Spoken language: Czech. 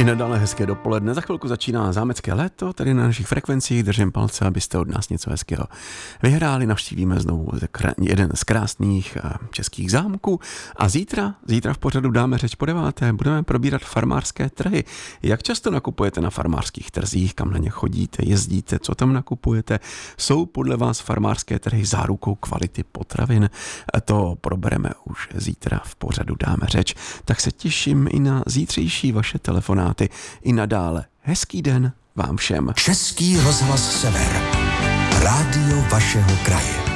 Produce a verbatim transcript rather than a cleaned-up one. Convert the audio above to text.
I nadále hezké dopoledne. Za chvilku začíná zámecké léto, tady na našich frekvencích. Držím palce, abyste od nás něco hezkého vyhráli. Navštívíme znovu jeden z krásných českých zámků. A zítra, zítra v pořadu Dáme řeč po deváté, budeme probírat farmářské trhy. Jak často nakupujete na farmářských trzích, kam na ně chodíte, jezdíte, co tam nakupujete? Jsou podle vás farmářské trhy zárukou kvality potravin? To probereme už zítra v pořadu Dáme řeč. Tak se těším i na zítřejší vaše telefonáty. I nadále hezký den vám všem. Český rozhlas Sever. Rádio vašeho kraje.